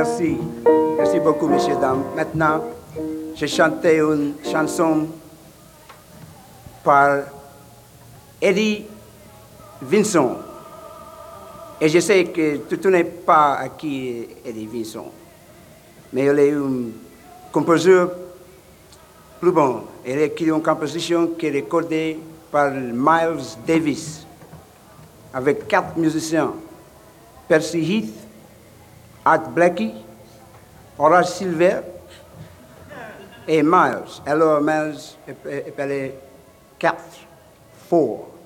Merci. Merci beaucoup, messieurs, dames. Maintenant, je chantais une chanson par Eddie Vincent. Et je sais que tu n'es pas à qui Eddie Vincent. Mais il est un compositeur plus bon. Il a écrit une composition qui est recordée par Miles Davis avec 4 musiciens. Percy Heath, Art Blakey, Horace Silver et Miles. Alors Miles appelé 4, 4.